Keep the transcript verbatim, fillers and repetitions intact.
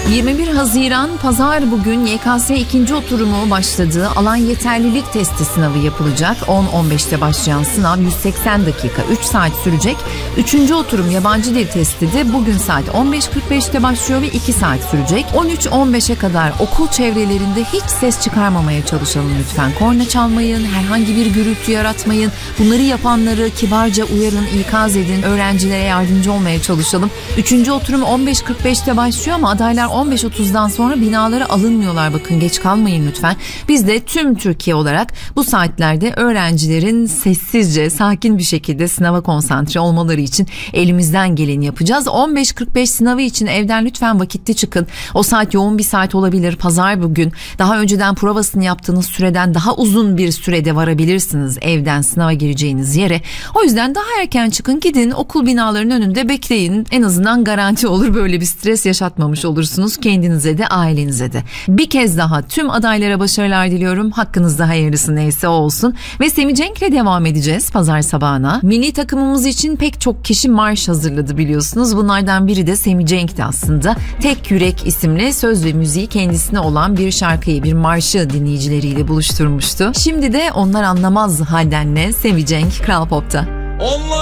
yirmi bir Haziran Pazar bugün Y K S ikinci oturumu başladı. Alan yeterlilik testi sınavı yapılacak. on on beşte başlayan sınav yüz seksen dakika, üç saat sürecek. Üçüncü oturum yabancı dil testi de bugün saat on beş kırk beşte başlıyor ve iki saat sürecek. on üç on beşe kadar okul çevrelerinde hiç ses çıkarmamaya çalışalım lütfen. Korna çalmayın, herhangi bir gürültü yaratmayın. Bunları yapanları kibarca uyarın, ikaz edin, öğrencilere yardımcı olmaya çalışalım. Üçüncü oturum on beş kırk beşte başlıyor ama adaylar on beş otuzdan sonra binalara alınmıyorlar. Bakın, geç kalmayın lütfen. Biz de tüm Türkiye olarak bu saatlerde öğrencilerin sessizce, sakin bir şekilde sınava konsantre olmaları için elimizden geleni yapacağız. on beş kırk beş sınavı için evden lütfen vakitli çıkın. O saat yoğun bir saat olabilir. Pazar bugün. Daha önceden provasını yaptığınız süreden daha uzun bir sürede varabilirsiniz evden sınava gireceğiniz yere. O yüzden daha erken çıkın, gidin okul binalarının önünde bekleyin. En azından garanti olur, böyle bir stres yaşatmamış olursunuz kendinize de ailenize de. Bir kez daha tüm adaylara başarılar diliyorum. Hakkınızda hayırlısı neyse o olsun. Ve Semih Cenk'le devam edeceğiz pazar sabahına. Milli takımımız için pek çok kişi marş hazırladı biliyorsunuz. Bunlardan biri de Semih Cenk'ti aslında. Tek Yürek isimli söz ve müziği kendisine olan bir şarkıyı, bir marşı dinleyicileriyle buluşturmuştu. Şimdi de onlar anlamaz halden ne? Semih Cenk Kral Pop'ta. Onlar